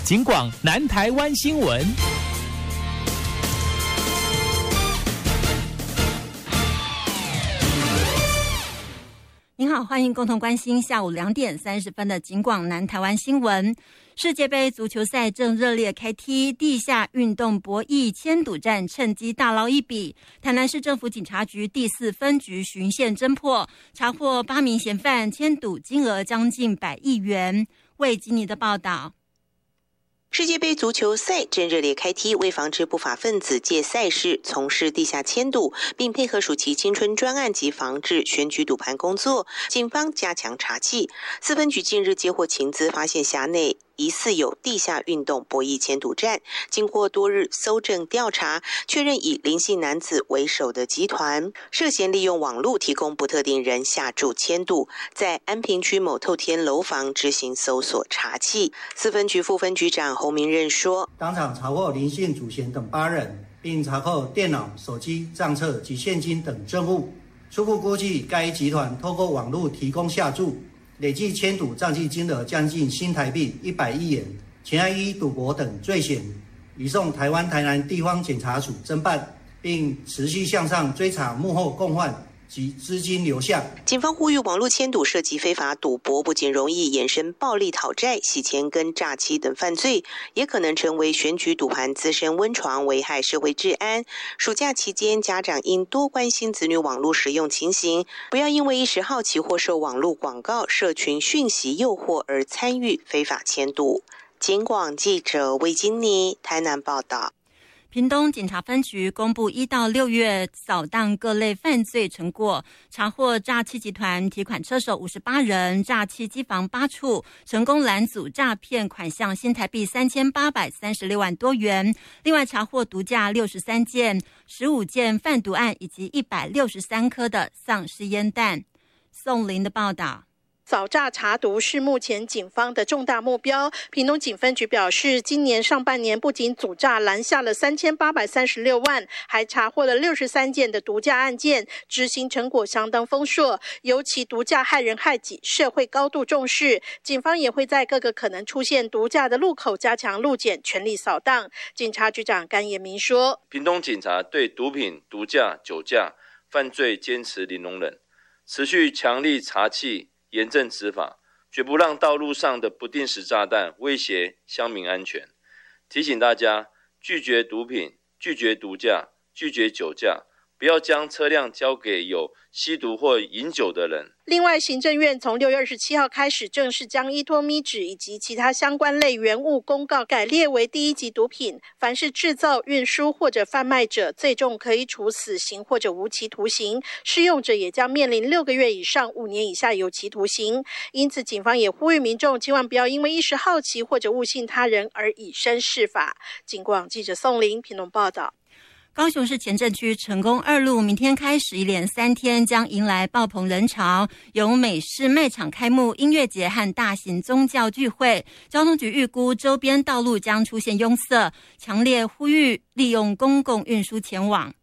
警广南台湾新闻。 您好，欢迎共同关心下午2点30分的警广南台湾新闻。世界杯足球赛正热烈开踢，地下运动博弈签赌战趁机大捞一笔。台南市政府警察局第4分局巡线侦破，查获8名嫌犯，签赌金额将近100亿元。魏吉尼的报道。 世界杯足球赛正热烈开踢，为防止不法分子借赛事从事地下签赌，并配合暑期青春专案及防治选举赌盘工作，警方加强查缉。4分局近日接获情资，发现辖内疑似有地下运动博弈签赌站，经过多日搜证调查，确认以林姓男子为首的集团涉嫌利用网络提供不特定人下注签赌，在安平区某透天楼房执行搜索查缉。4分局副分局长侯明任说， 当场查获林姓主嫌等8人，并查扣电脑、手机、账册及现金等证物，初步估计该集团透过网络提供下注，累计签赌账计金额将近新台币100亿元，前案依赌博等罪嫌移送台湾台南地方检察署侦办，并持续向上追查幕后共犯及资金流向。 警方呼吁，网络签赌涉及非法赌博，不仅容易衍生暴力讨债、洗钱跟诈欺等犯罪，也可能成为选举赌盘滋生温床，危害社会治安。暑假期间，家长应多关心子女网络使用情形，不要因为一时好奇或受网络广告、社群讯息诱惑而参与非法签赌。警广记者魏金妮台南报道。 屏东警察分局公布1到6月扫荡各类犯罪成果，查获诈欺集团提款车手58人，诈欺机房8处，成功拦阻诈骗款项新台币3836万多元。另外查获毒驾63件、15件贩毒案以及163颗的丧尸烟弹。宋林的报道。 扫诈查毒是目前警方的重大目标。屏东警分局表示，今年上半年不仅阻诈拦下了3836万，还查获了63件的毒驾案件，执行成果相当丰硕。尤其毒驾害人害己，社会高度重视。警方也会在各个可能出现毒驾的路口加强路检，全力扫荡。警察局长甘延明说， 屏东警察对毒品、毒驾、酒驾犯罪坚持零容忍，持续强力查缉，严正执法，绝不让道路上的不定时炸弹威胁乡民安全。提醒大家，拒绝毒品，拒绝毒驾，拒绝酒驾，不要将车辆交给有吸毒或饮酒的人。 另外，行政院从6月27号开始，正式将依托咪纸以及其他相关类原物公告改列为第1级毒品。凡是制造、运输或者贩卖者，最重可以处死刑或者无期徒刑；施用者也将面临6个月以上5年以下有期徒刑。因此，警方也呼吁民众千万不要因为一时好奇或者误信他人而以身试法。警广记者宋玲屏东报道。 高雄市前镇区成功2路明天开始一连3天将迎来爆棚人潮，由美式卖场开幕、音乐节和大型宗教聚会。交通局预估周边道路将出现拥塞，强烈呼吁利用公共运输前往。